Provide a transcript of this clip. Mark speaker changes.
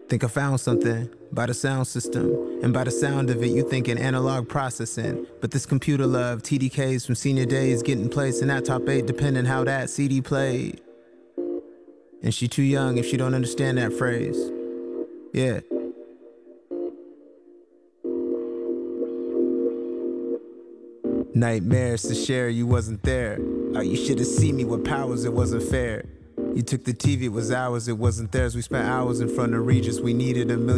Speaker 1: Think I found something by the sound system, and by the sound of it you thinking analog processing. But this computer love, TDKs from senior days, getting placed in that top 8 depending how that CD played. And she too young if she don't understand that phrase. Yeah. Nightmares to share, you wasn't there. Oh, you should've seen me with powers, it wasn't fair. You took the TV, it was ours, it wasn't theirs. We spent hours in front of Regis, we needed $1 million